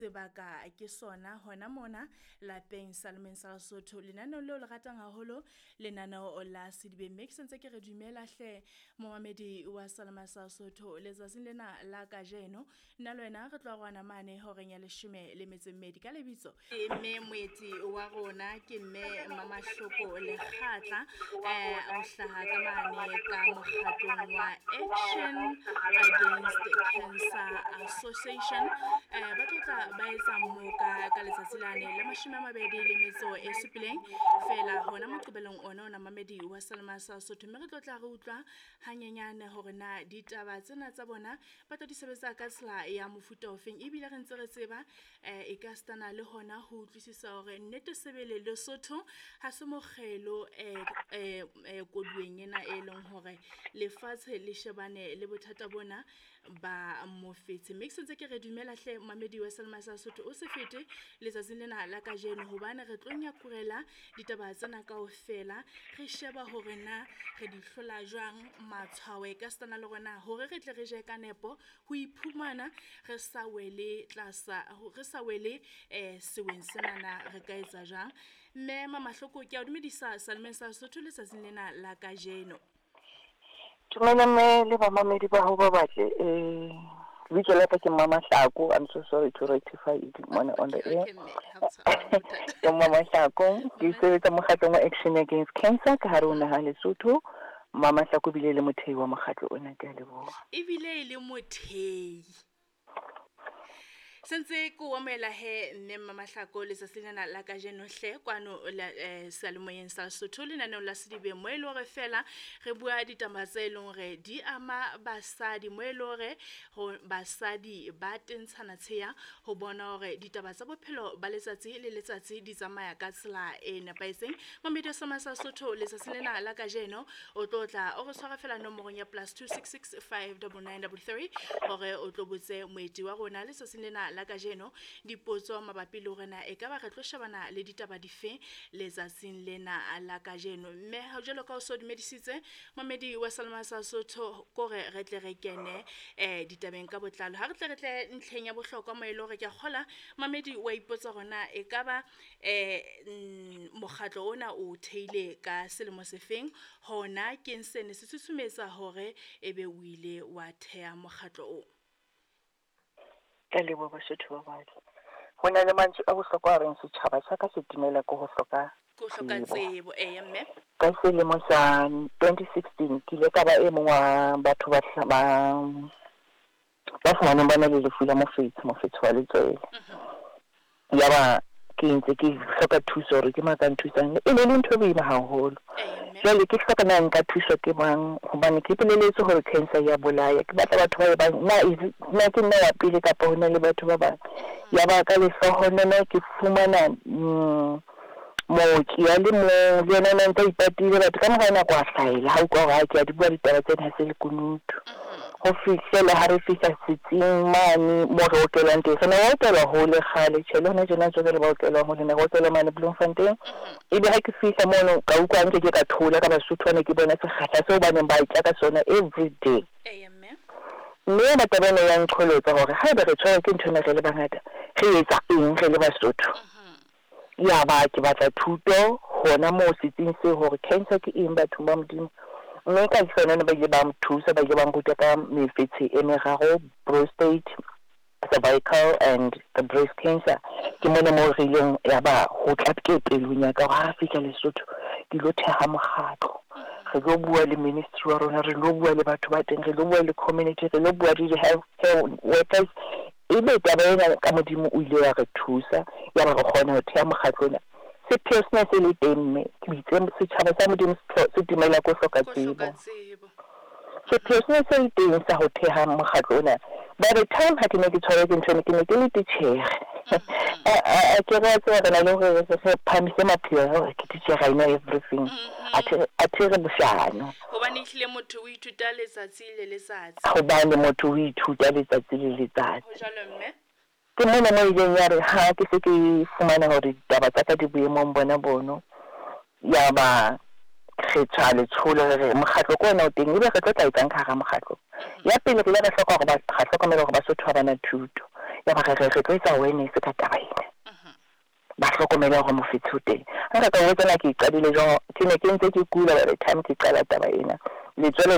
sebaka ke sona hona mona lapeng Salemeng sa Lesotho lenaneo leo le ratang haholo lenaneo la Sedibeng mme ke sentse ke re dumela hle moemedi wa Salemeng sa Lesotho letsatsing lena la kajeno nna le wena re tloa rwana mane horeng ya 12 ka lebitso mme moeti wa rona ke mme Mamahloko Lekgatla o hlaha ka mane ka mokgatlong wa Action Against Cancer Association ba tlotla ba etsa mmoka ka letsatsi lane la 27 fela hona moqebelong ona mamedi wa Salemeng sa Lesotho mme re tlotla re utlwa hanyenyane hore na ditaba tsena tsa bona ba tla di sebetsa ka tsela ya mofuta ofeng ebile re ntse re tseba e ka stana le hona ho utlwisisa hore nnete sebele Lesotho ha se mogelo koduweng ena e leng hore lefatshe le shebane le bothata bona ba mofetse mme sentse ke re dumela hle mamedi wa Salemeng sa Lesotho o se fete letsatsing lena la kajeno hobane re tlonya kurela ditaba tsena kaofela re sheba hore na re di hlola jwang matshwawe ka stana le rona hore re tle re je ka nepo ho iphumana re sa wele seweng sena re ka etsa jwang mme Mamahloko ke a dumedisa Salemeng sa Lesotho letsatsing lena la kajeno. Tumela le bamamedi ba ho ba batle Vijay Lapa ke Mamahloko. I'm so sorry to rectify it on the air. Ke Mamahlako ke sebetsa mokgatlong wa Action Against Cancer ka hare ho naha Lesotho. Mamahlako bile le mothei wa mokgatlo ona ke a leboha. Ebile le mothei sentse ko wamela he mme Mamahlako letsatsing lena la kajeno hle kwano Salemeng sa Lesotho lenaneo la Sedibeng mo ele hore fela re bua ditaba tse eleng re di ama basadi mo ele hore basadi ba tentshana tsheya ho bona hore ditaba tsa bophelo ba letsatsi le letsatsi di tsamaya ka tsela e nepaetseng mamedi wa Salemeng sa Lesotho letsatsing lena la kajeno o tlotla o re tshwara fela nomorong ya +266 59933 hore o tlo botse moeti wa rona letsatsing lena la kajeno dipotso mabapi le rena e ka ba re tlo shebana le ditaba dife letsatsing lena la kajeno mme ha jalo ka o so dumedisitse mamedi wa Salemeng sa Lesotho kore re tle re kene ditabeng ka botlalo ha re tle ntlheng ya bohlokwa mo ile hore ke kgola mamedi wa ipotsa rona e ka ba mokgatlo ona o theile ka selemo sefeng hona ke nsene se susumetsa hore ebe o ile wa thea mokgatlo o Ka lebo Basotho ba batho ho na le mantsi a bohlokwa reng setjhaba sa ka se timela ko ho hloka tsebo mme ka selemo sa 2016 ke ile ka ba e mong wa batho ba fumaneng ba na le lefu la mofetshe wa letswele ya ba ke ntse ke hloka thuso hore ke maka nthusang e le ntho e boima haholo jwale ke hloka na nka thuso ke bang hobane ke peleletse hore cancer ya bolaya ke batla batho ba bang na ke nna ya pele kapa hona le batho ba bang ya ba ka lehlohonolo ke fumana mooki ya le mo le yena nna ntse ipatile batho ka mora nako a hlaela ha o ka hore ke a di bua ditaba tsena ha se le kunutu ho fihlela ha re fihla setsing mane mo re okelang teng sana wa okela ho le khale tshelo hona jona tswe le ba okela ho lena go okela mane Bloemfontein ebe ha ke fihla mono ka utlwa ntse ke ka thola ka Basothwane ke bona sekgahla seo ba neng ba itla ka sona every day mme ba tabana ya nqholotsa hore ha ba re tshwara ke ntho re le bangata re etsa eng re le Basotho ya ba ke batla thuto hona mo setsing se hore cancer ke eng batho ba modimo mme ka tsona ne ba ile ba mthusa ba ile ba mputa ka mefetshe e meraro prostate cervical and the breast cancer ke mona mo re ileng ya ba ho tla ke pelong ya ka ha fihla Lesotho ke lo theha mokgatlo re lo bua le ministry wa rona re lo bua le batho ba teng re lo bua le community re lo bua le health workers ebe tabela ka modimo o ile ya re thusa ya re kgona ho theha mokgatlona sepheo sena se le teng mme ke bitse setjhaba sa modimo se timela ko hloka tsebo sepheo sena se le teng sa ho theha mokgatlona by the time ha ke ne ke tshwara ke ntho ke ne ke le titjhere ke ra tseba na le hore se phamise maphelo hore ke titjhere I know everything a tere boshano hobane hlile motho o ithuta letsatsi le letsatsi hobane motho o ithuta letsatsi le letsatsi ho jalo mme ke mona mo ileng ya re ha ke se ke fumana hore ditaba tsa ka di boemong bona bono ya ba kgetha letsholo re mokgatlo ko ona o teng ebe re tla etsang ka hara mokgatlo ya pele re le re hloka hore ba hlokomela hore Basotho ba na thuto ya ba re tlo etsa awareness ka taba ena ba hlokomele hore mofetsho teng nka ka ho tsena ke qadile jong ke ne ke ntse ke kula by the time ke qala taba ena letswele